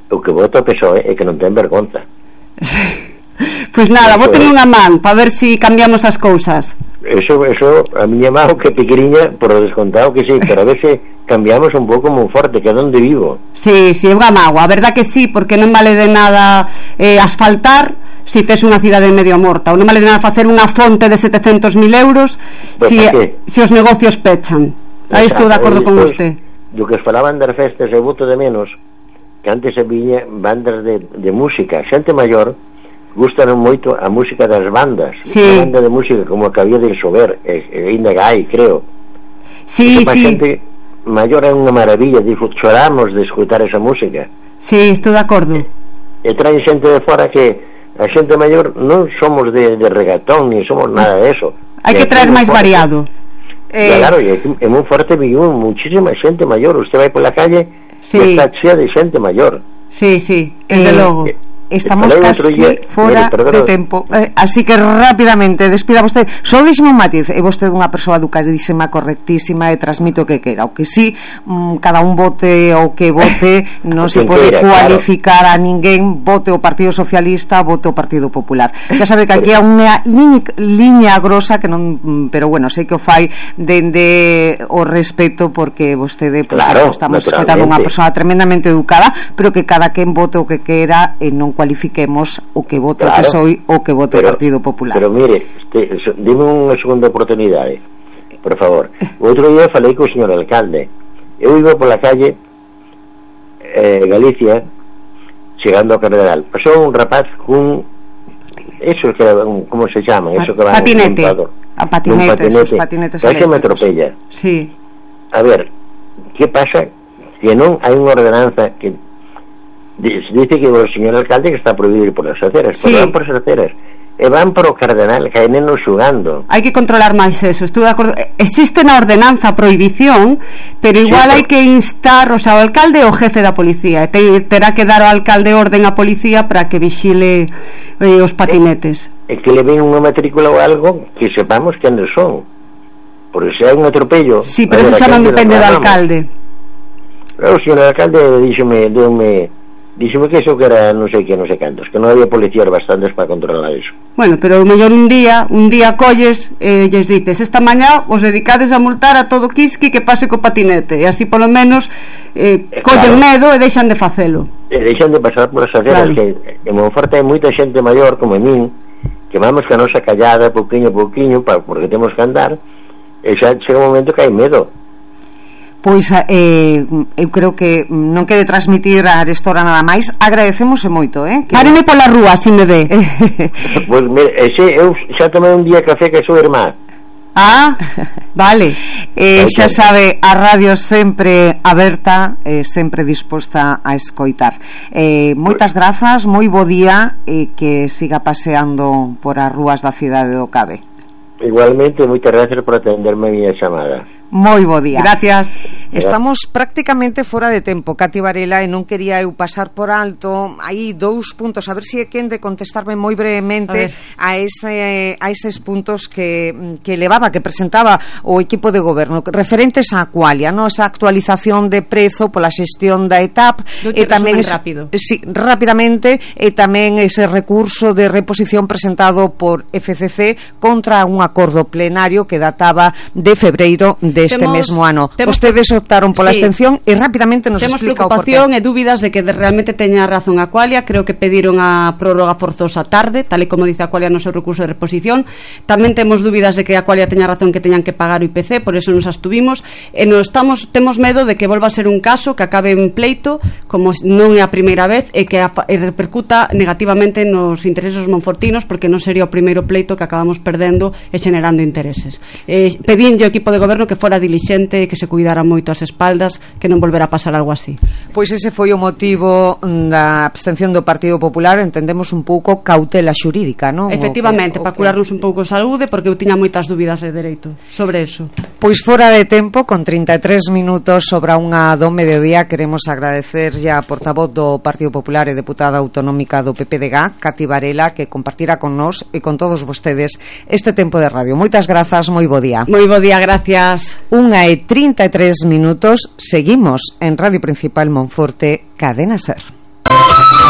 o que vota o PSOE é que non ten vergonza. Pois nada, voten unha man para ver se cambiamos as cousas. Eso a miña mão que pequeniña, por descontado que sí, pero a ver se cambiamos un pouco Monforte, que é onde vivo. Sí, é unha mágoa, a verdad que sí, porque non vale de nada asfaltar se tes unha cidade medio morta, ou non vale de nada facer unha fonte de 700.000 euros se os negocios pechan. Aí estou de acordo con usted. Do que falaban das festas, eu voto de menos que antes se viña bandas de música, xente maior gustaron moito a música das bandas, a banda de música como a que había de Sober, ainda hai, creo. Sí. Xente maior é unha maravilla, choramos de escutar esa música. Sí, estou de acordo. E traen xente de fora que a xente maior non somos de regatón, ni somos nada de eso. Hai que traer máis variado. Claro, e é moi forte, viu muchísima xente maior, usted vai pola calle e está chea de xente maior. Sí, desde logo. Estamos casi fora de tempo, así que rapidamente despida vostede. Só díxeme un matiz, é vostede unha persoa educadísima, correctísima, e transmito o que quera, o que sí, cada un vote o que vote, non se pode cualificar a ninguén, vote o Partido Socialista, vote o Partido Popular. Xa sabe que aquí hai unha liña grosa que non, pero bueno, sei que o fai dende o respeto, porque vostede, claro, estamos respetando unha persoa tremendamente educada, pero que cada quen vote o que quera e non cualifiquemos o que voto o PSOE o que voto o Partido Popular. Pero mire, dime unha segunda oportunidade, por favor. O outro día falei co señor alcalde. Eu iba pola calle Galicia, chegando ao Cardenal. Pasou un rapaz cun eso que como se chama, eso que va patinete. A patinetes, que me atropella. Sí. A ver, que pasa? Que non hai unha ordenanza que dice que o señor alcalde que está prohibido ir por as aceras, pero van por as aceras e van por o Cardenal, que hai nenos xugando. Hai que controlar máis eso, estou de acordo. Existe na ordenanza a prohibición, pero igual hai que instar, o sea, o alcalde ou o jefe da policía, terá que dar ao alcalde orden á policía para que vixile os patinetes. É que le ven unha matrícula ou algo que sepamos que onde son, porque se hai un atropello. Sí, pero eso xa non depende do alcalde. O señor alcalde díxeme que eso que era non sei cantos, que non había policías bastantes para controlar eso. Bueno, pero o mellor un día colles e lles dices, esta mañá os dedicades a multar a todo Quisqui que pase co patinete, e así polo menos collen medo e deixan de facelo. E deixan de pasar por as aceras, que en Monforte hai moita xente maior como a min, que vamos que a nosa callada pouquiño porque temos que andar, e xa chega un momento que hai medo. Pois eu creo que non quede transmitir a Arestora nada máis. Agradecemos moito, Páreme pola rúa, se me ve. Pois mire, eu xa tomei un día café que a súa irmá. Vale. Xa sabe, a radio sempre aberta, sempre disposta a escoitar. Moitas grazas, moi bo día, e que siga paseando por as rúas da cidade do Cabe. Igualmente, moitas gracias por atenderme a miña chamada. Moi bo día. Gracias. Estamos prácticamente fora de tempo, Cati Varela, e non quería eu pasar por alto aí 2 puntos, a ver se é quen de contestarme moi brevemente a eses puntos que levaba, que presentaba o equipo de goberno referentes á Aqualia, no? Esa actualización de prezo pola xestión da ETAP, e tamén rápidamente, e tamén ese recurso de reposición presentado por FCC contra un acordo plenario que databa de febreiro deste mesmo ano. Vostedes optaron pola abstención e rapidamente nos explica o porqué. Temos preocupación e dúbidas de que realmente teña razón a Aqualia. Creo que pediron a prórroga forzosa tarde, tal e como dice Aqualia no seu recurso de reposición. Tamén temos dúbidas de que Aqualia teña razón que teñan que pagar o IPC, por eso nos abstuvimos, e temos medo de que volva a ser un caso que acabe en pleito, como non é a primeira vez, e que repercuta negativamente nos intereses monfortinos, porque non sería o primeiro pleito que acabamos perdendo e generando intereses. Pedínlle ao equipo de goberno que fora dilixente e que se cuidara moito as espaldas, que non volverá a pasar algo así. Pois ese foi o motivo da abstención do Partido Popular, entendemos un pouco cautela xurídica, non? Efectivamente, para curarnos un pouco saúde, porque eu tiña moitas dúbidas de dereito sobre eso. Pois fora de tempo, con 33 minutos sobre unha do mediodía, queremos agradecer ya a portavoz do Partido Popular e deputada autonómica do PPDG, Cati Varela, que compartirá con nós e con todos vostedes este tempo de radio. Moitas grazas, moi bo día. Moi bo día, gracias. 1:33 minutos, seguimos en Radio Principal Monforte, Cadena Ser.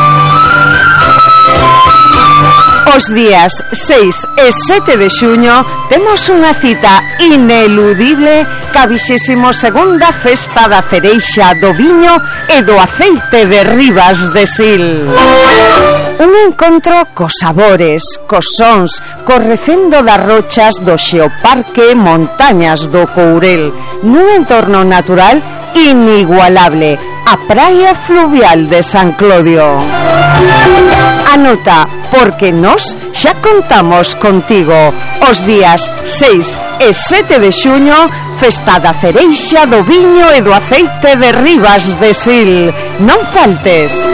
Os días 6 e 7 de xuño temos unha cita ineludible ca 22ª Festa da Cereixa, do Viño e do Aceite de Ribas de Sil. Un encontro cos sabores, cos sons, cos recendo das rochas do Xeoparque Montañas do Courel, nun entorno natural inigualable, a praia fluvial de San Clodio. Anota, porque nós xa contamos contigo. Os días 6 e 7 de xuño, Festa da Cereixa, do Viño e do Aceite de Ribas de Sil. Non faltes.